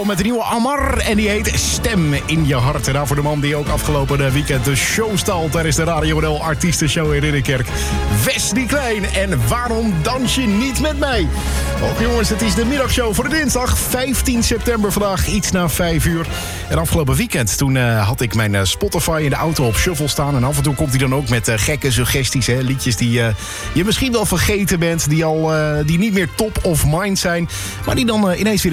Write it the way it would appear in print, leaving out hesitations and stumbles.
Tiesto met de nieuwe Amar. En die heet Stem in je hart. En daarvoor de man die ook afgelopen weekend de show stal tijdens de Radio NL Artiestenshow in Ridderkerk. Wesley Klein. En waarom dans je niet met mij? Och jongens, het is de middagshow voor de dinsdag 15 september vandaag. Iets na 5 uur. En afgelopen weekend toen had ik mijn Spotify in de auto op shuffle staan. En af en toe komt hij dan ook met gekke suggesties. Hè? Liedjes die je misschien wel vergeten bent. Die niet meer top of mind zijn. Maar die dan ineens weer